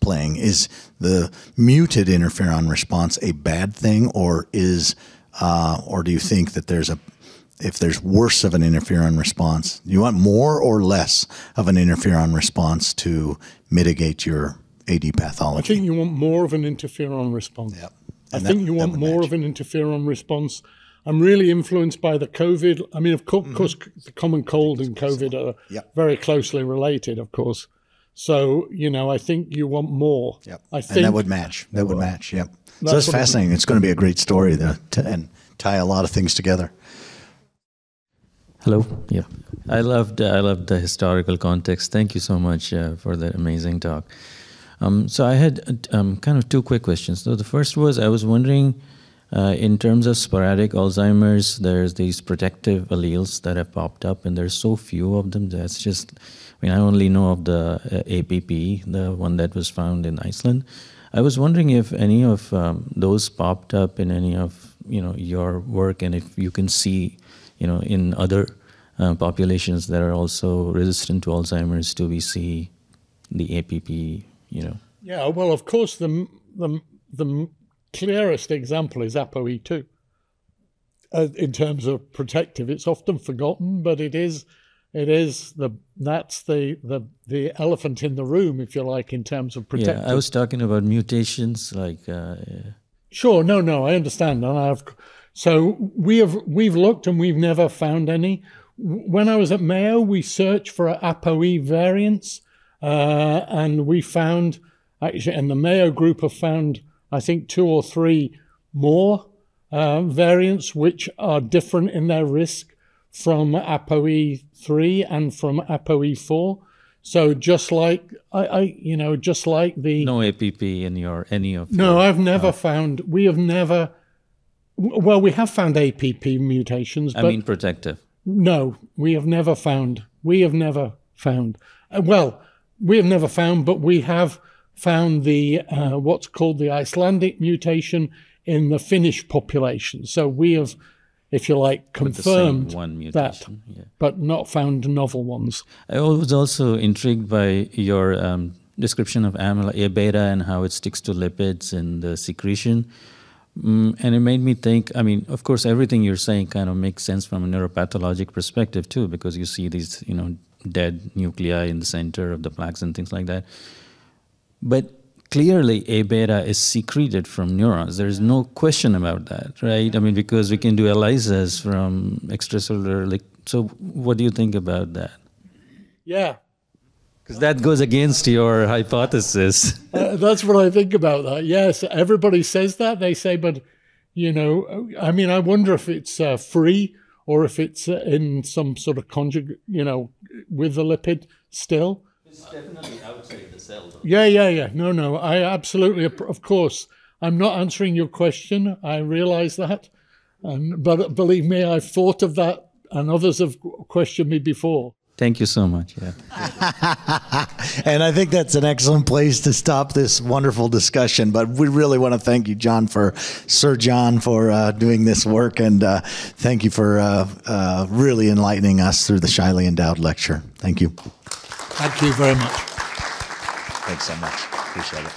playing. Is the muted interferon response a bad thing, or do you think that if there's worse of an interferon response, you want more or less of an interferon response to mitigate your AD pathology? I think you want more of an interferon response. Yep. I think you want more of an interferon response. I'm really influenced by the COVID. I mean, of course, the common cold and COVID are very closely related, of course. So, I think you want more. Yep. And that would match. Yep. So that's fascinating. It's going to be a great story and tie a lot of things together. Hello. Yeah, I loved the historical context. Thank you so much for that amazing talk. So I had kind of two quick questions. So the first was, I was wondering, in terms of sporadic Alzheimer's, there's these protective alleles that have popped up, and there's so few of them. That's just, I only know of the APP, the one that was found in Iceland. I was wondering if any of those popped up in any of your work, and if you can see in other populations that are also resistant to Alzheimer's, do we see the APP, Yeah, well, of course, the clearest example is ApoE2. In terms of protective, it's often forgotten, but that's the elephant in the room, if you like, in terms of protective. Yeah, I was talking about mutations, like. Sure, no, I understand, and so we've looked and we've never found any. When I was at Mayo, we searched for ApoE variants, and we found, actually, and the Mayo group have found, I think, 2 or 3 more variants which are different in their risk from ApoE3 and from ApoE4. So just like just like the no APP in any of. No, I've never found. We have never. Well, we have found APP mutations. But protective. No, we have never found. We have never found. But we have found the what's called the Icelandic mutation in the Finnish population. So we have, if you like, confirmed that, but not found novel ones. I was also intrigued by your description of amyloid A-beta and how it sticks to lipids and the secretion. And it made me think, of course, everything you're saying kind of makes sense from a neuropathologic perspective too, because you see these, dead nuclei in the center of the plaques and things like that. But clearly A-beta is secreted from neurons. There's no question about that, right? Because we can do ELISAs from extracellular. So what do you think about that? Yeah. Because that goes against your hypothesis. That's what I think about that. Yes, everybody says that. They say, but, I wonder if it's free or if it's in some sort of conjugate, with the lipid still. It's definitely outside the cell, though. Yeah. No. I absolutely, of course. I'm not answering your question. I realize that. But believe me, I've thought of that, and others have questioned me before. Thank you so much. Yeah. And I think that's an excellent place to stop this wonderful discussion. But we really want to thank you, Sir John, for doing this work. And thank you for really enlightening us through the Shiley Endowed lecture. Thank you. Thank you very much. Thanks so much. Appreciate it.